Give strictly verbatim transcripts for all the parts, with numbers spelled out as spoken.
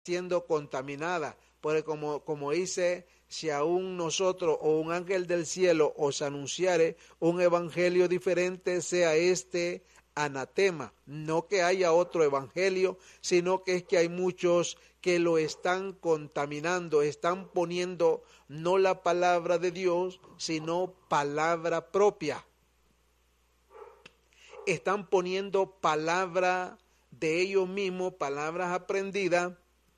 siendo contaminada, porque como, como dice, si aún nosotros o un ángel del cielo os anunciare un evangelio diferente, sea este anatema. No que haya otro evangelio, sino que es que hay muchos que lo están contaminando, están poniendo no la palabra de Dios, sino palabra propia. Están poniendo palabra de ellos mismos, palabras aprendidas,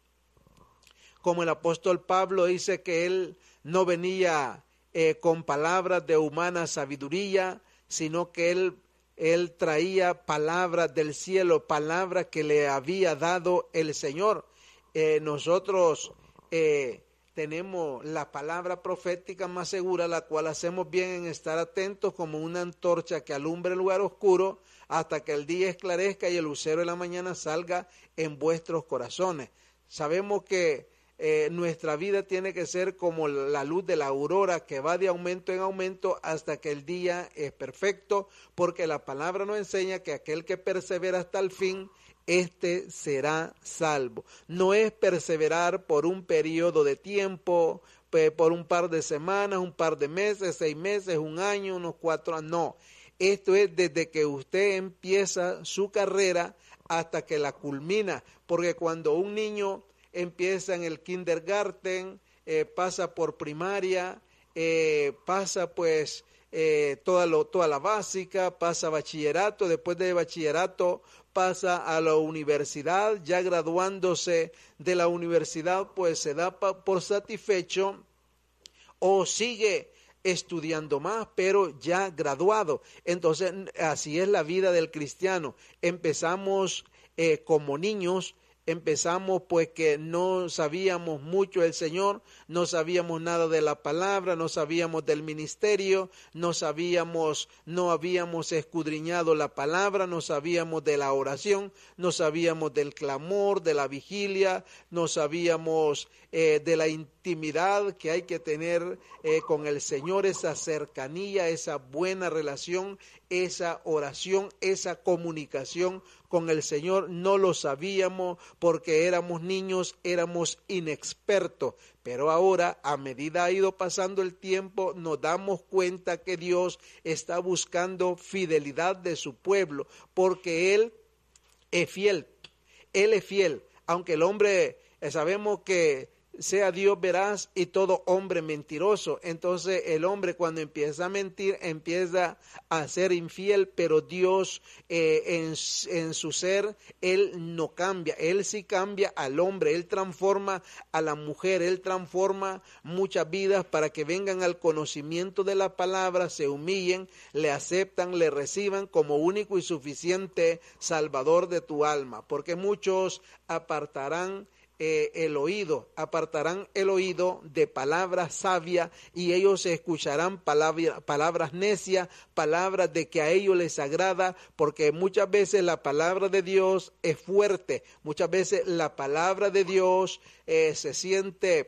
como el apóstol Pablo dice que él no venía eh, con palabras de humana sabiduría, sino que él, él traía palabras del cielo, palabras que le había dado el Señor. Eh, nosotros eh, tenemos la palabra profética más segura, la cual hacemos bien en estar atentos como una antorcha que alumbre el lugar oscuro hasta que el día esclarezca y el lucero de la mañana salga en vuestros corazones. Sabemos que Eh, nuestra vida tiene que ser como la luz de la aurora que va de aumento en aumento hasta que el día es perfecto, porque la palabra nos enseña que aquel que persevera hasta el fin, éste será salvo. No es perseverar por un periodo de tiempo, por un par de semanas, un par de meses, seis meses, un año, unos cuatro años, no. Esto es desde que usted empieza su carrera hasta que la culmina, porque cuando un niño empieza en el kindergarten, eh, pasa por primaria, eh, pasa pues eh, toda, lo, toda la básica, pasa bachillerato, después de bachillerato pasa a la universidad, ya graduándose de la universidad pues se da pa, por satisfecho o sigue estudiando más, pero ya graduado. Entonces así es la vida del cristiano. Empezamos eh, como niños. Empezamos pues que no sabíamos mucho del Señor, no sabíamos nada de la palabra, no sabíamos del ministerio, no sabíamos, no habíamos escudriñado la palabra, no sabíamos de la oración, no sabíamos del clamor, de la vigilia, no sabíamos eh, de la intimidad que hay que tener eh, con el Señor, esa cercanía, esa buena relación, esa oración, esa comunicación con el Señor. No lo sabíamos porque éramos niños, éramos inexpertos, pero ahora a medida ha ido pasando el tiempo nos damos cuenta que Dios está buscando fidelidad de su pueblo, porque Él es fiel, Él es fiel, aunque el hombre eh, sabemos que sea Dios veraz y todo hombre mentiroso. Entonces el hombre cuando empieza a mentir empieza a ser infiel, pero Dios eh, en, en su ser, Él no cambia, Él sí cambia al hombre, Él transforma a la mujer, Él transforma muchas vidas para que vengan al conocimiento de la palabra, se humillen, le aceptan, le reciban como único y suficiente Salvador de tu alma, porque muchos apartarán Eh, el oído, apartarán el oído de palabras sabias y ellos escucharán palabra, palabras necias, palabras de que a ellos les agrada, porque muchas veces la palabra de Dios es fuerte, muchas veces la palabra de Dios eh, se siente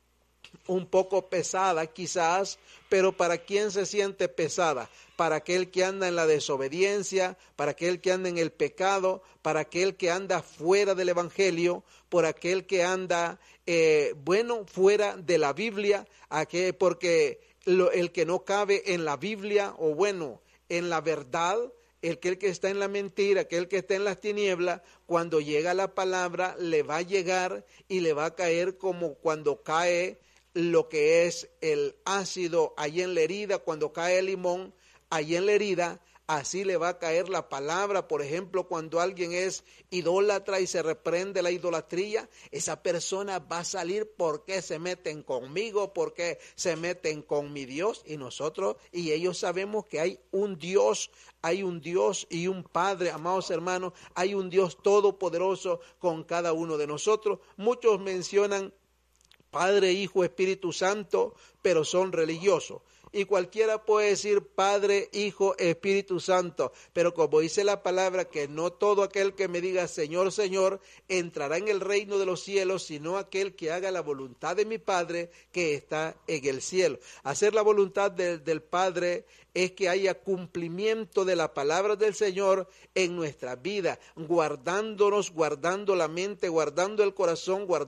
un poco pesada quizás, pero ¿para quién se siente pesada? Para aquel que anda en la desobediencia, para aquel que anda en el pecado, para aquel que anda fuera del evangelio, por aquel que anda, eh, bueno, fuera de la Biblia, aquel, porque lo, el que no cabe en la Biblia, o bueno, en la verdad, el que, el que está en la mentira, aquel que está en las tinieblas, cuando llega la palabra, le va a llegar y le va a caer como cuando cae lo que es el ácido allí en la herida, cuando cae el limón allí en la herida, así le va a caer la palabra. Por ejemplo, cuando alguien es idólatra y se reprende la idolatría, esa persona va a salir, ¿por qué se meten conmigo? ¿Por qué se meten con mi Dios? Y nosotros y ellos sabemos que hay un Dios, hay un Dios y un Padre, amados hermanos, hay un Dios todopoderoso con cada uno de nosotros. Muchos mencionan Padre, Hijo, Espíritu Santo, pero son religiosos. y cualquiera puede decir Padre, Hijo, Espíritu Santo, pero como dice la palabra que no todo aquel que me diga Señor, Señor, entrará en el reino de los cielos, sino aquel que haga la voluntad de mi Padre que está en el cielo. Hacer la voluntad de, del Padre es que haya cumplimiento de la palabra del Señor en nuestra vida, guardándonos, guardando la mente, guardando el corazón, guardando